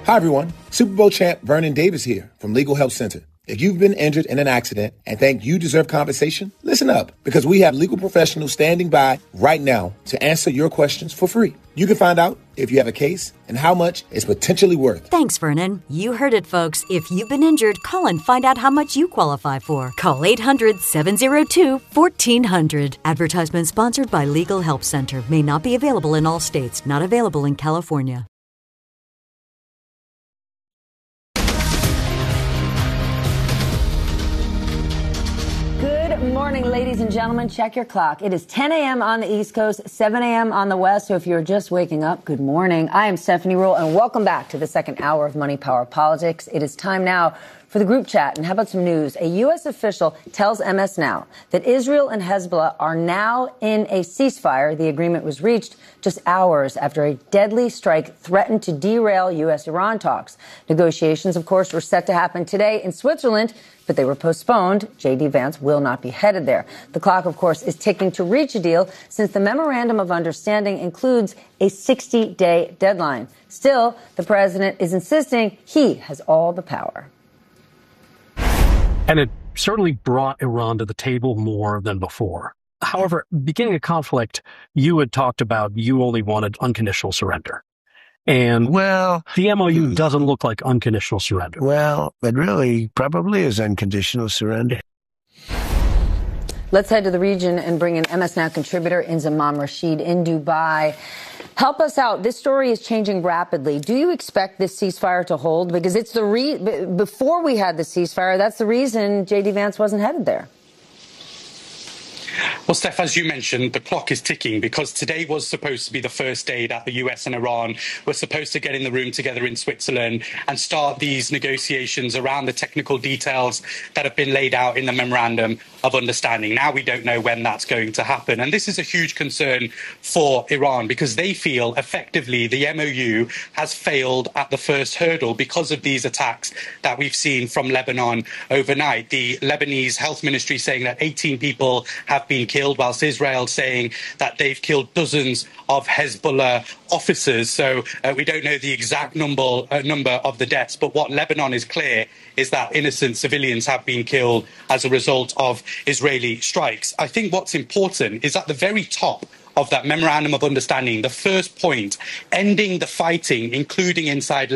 Hi, everyone. Super Bowl champ Vernon Davis here from Legal Help Center. If you've been injured in an accident and think you deserve compensation, listen up, because we have legal professionals standing by right now to answer your questions for free. You can find out if you have a case and how much it's potentially worth. Thanks, Vernon. You heard it, folks. If you've been injured, call and find out how much you qualify for. Call 800-702-1400. Advertisement sponsored by Legal Help Center. May not be available in all states. Not available in California. Good morning, ladies and gentlemen. Check your clock. It is 10 a.m. on the East Coast, 7 a.m. on the West. So if you're just waking up, good morning. I am Stephanie Ruhle, and welcome back to the second hour of Money, Power, Politics. It is time now for the group chat. And how about some news? A U.S. official tells MS Now that Israel and Hezbollah are now in a ceasefire. The agreement was reached just hours after a deadly strike threatened to derail U.S.-Iran talks. Negotiations, of course, were set to happen today in Switzerland, but they were postponed. J.D. Vance will not be headed there. The clock, of course, is ticking to reach a deal since the Memorandum of Understanding includes a 60-day deadline. Still, the president is insisting he has all the power. And it certainly brought Iran to the table more than before. However, beginning a conflict, you had talked about you only wanted unconditional surrender. And, well, the MOU doesn't look like unconditional surrender. Well, it really probably is unconditional surrender. Let's head to the region and bring in MS Now contributor Inzamam Rashid in Dubai. Help us out. This story is changing rapidly. Do you expect this ceasefire to hold? Because it's before we had the ceasefire, that's the reason J.D. Vance wasn't headed there. Well, Steph, as you mentioned, the clock is ticking because today was supposed to be the first day that the US and Iran were supposed to get in the room together in Switzerland and start these negotiations around the technical details that have been laid out in the Memorandum of Understanding. Now we don't know when that's going to happen. And this is a huge concern for Iran because they feel effectively the MOU has failed at the first hurdle because of these attacks that we've seen from Lebanon overnight. The Lebanese Health Ministry saying that 18 people have been killed, whilst Israel saying that they've killed dozens of Hezbollah officers. So we don't know the exact number of the deaths. But what Lebanon is clear is that innocent civilians have been killed as a result of Israeli strikes. I think what's important is at the very top of that Memorandum of Understanding, the first point, ending the fighting, including inside